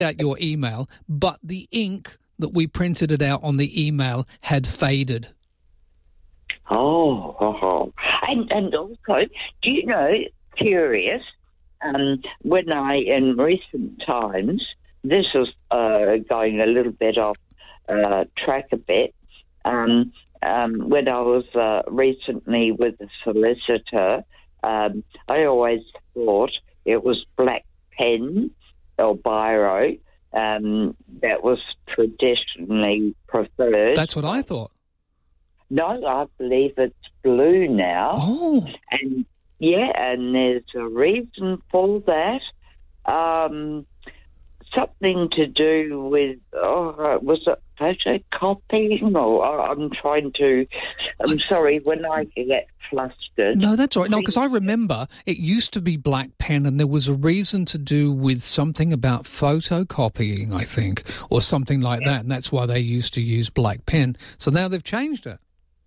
out your email, but the ink that we printed it out on the email had faded. Oh. And also, do you know, curious, when in recent times, this was going a little bit off track a bit, when I was recently with a solicitor, I always thought it was black pen or biro that was traditionally preferred. That's what I thought. No, I believe it's blue now. Oh. And there's a reason for that. Something to do with, was it photocopying? I'm sorry, when I get flustered. No, that's all right. No, because I remember it used to be black pen and there was a reason to do with something about photocopying, I think, or something like that, and that's why they used to use black pen. So now they've changed it.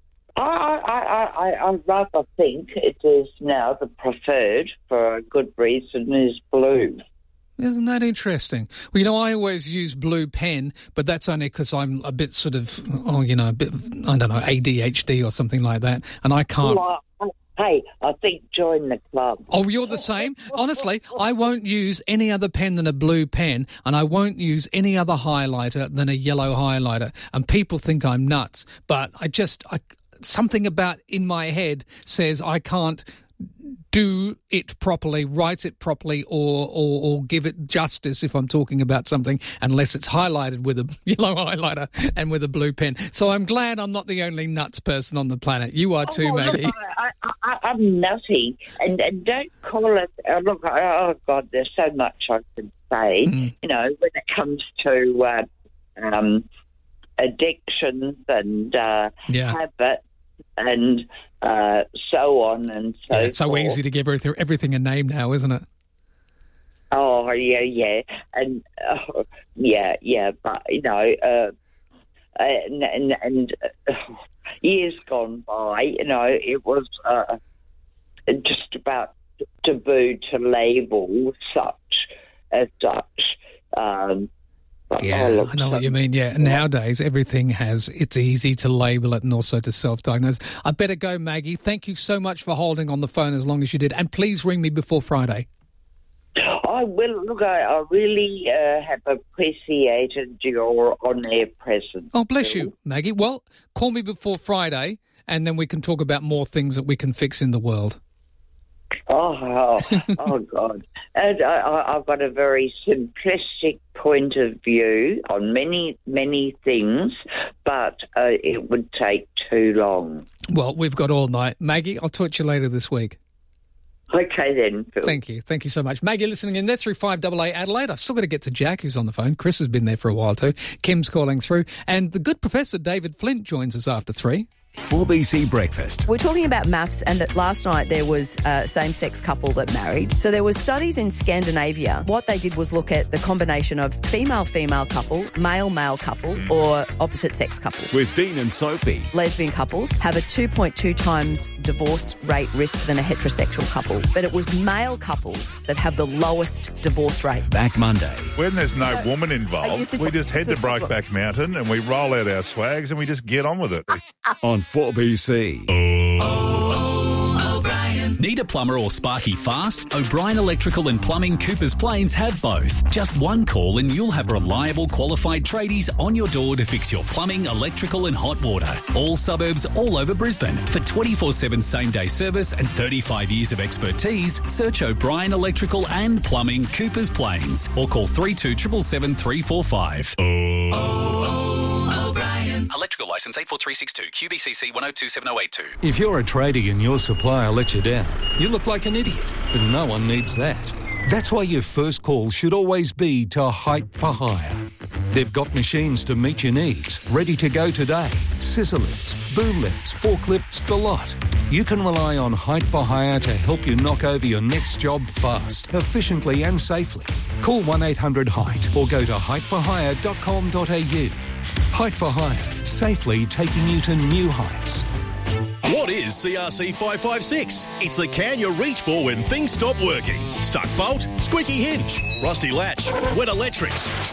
I rather think it is now the preferred, for a good reason, is blue. Isn't that interesting? Well, you know, I always use blue pen, but that's only because I'm a bit sort of, a bit, I don't know, ADHD or something like that, and I can't... Hey, I think join the club. Oh, you're the same? Honestly, I won't use any other pen than a blue pen, and I won't use any other highlighter than a yellow highlighter, and people think I'm nuts, but something about in my head says I can't do it properly, write it properly, or give it justice if I'm talking about something, unless it's highlighted with a yellow highlighter and with a blue pen. So I'm glad I'm not the only nuts person on the planet. You are too, Maggie. Look, I'm nutty, and don't call it. Oh God, there's so much I can say. You know, when it comes to addictions and habit and so on and so forth. It's so easy to give everything a name now, isn't it? Oh, yeah. And, but, you know, and years gone by, you know, it was just about taboo to label as such. I know what you mean, yeah. Nowadays, it's easy to label it and also to self-diagnose. I better go, Maggie. Thank you so much for holding on the phone as long as you did. And please ring me before Friday. I will. Look, I really have appreciated your on-air presence. Oh, bless you, Maggie. Well, call me before Friday and then we can talk about more things that we can fix in the world. Oh, God. And I've got a very simplistic point of view on many, many things, but it would take too long. Well, we've got all night. Maggie, I'll talk to you later this week. Okay, then, Phil. Thank you. Thank you so much. Maggie listening in there through 5AA Adelaide. I've still got to get to Jack, who's on the phone. Chris has been there for a while too. Kim's calling through. And the good Professor David Flint joins us after 3. 4BC Breakfast. We're talking about maths, and that last night there was a same-sex couple that married. So there was studies in Scandinavia. What they did was look at the combination of female-female couple, male-male couple, or opposite-sex couple. With Dean and Sophie. Lesbian couples have a 2.2 times divorce rate risk than a heterosexual couple. But it was male couples that have the lowest divorce rate. Back Monday. When there's no woman involved, we just head to Brokeback Mountain and we roll out our swags and we just get on with it. On 4BC. Need a plumber or sparky fast? O'Brien Electrical and Plumbing Coopers Plains have both. Just one call and you'll have reliable, qualified tradies on your door to fix your plumbing, electrical and hot water. All suburbs all over Brisbane. For 24/7 same-day service and 35 years of expertise, search O'Brien Electrical and Plumbing Coopers Plains or call 3277 345. O'Brien. Electrical licence 84362 QBCC 102782. If you're a tradie and your supplier lets you down, you look like an idiot, but no one needs that. That's why your first call should always be to Height for Hire. They've got machines to meet your needs, ready to go today. Scissor lifts, boom lifts, forklifts, the lot. You can rely on Height for Hire to help you knock over your next job fast, efficiently and safely. Call 1-800-HEIGHT or go to heightforhire.com.au. Height for Hire, safely taking you to new heights. What is CRC 556? It's the can you reach for when things stop working. Stuck bolt, squeaky hinge, rusty latch, wet electrics,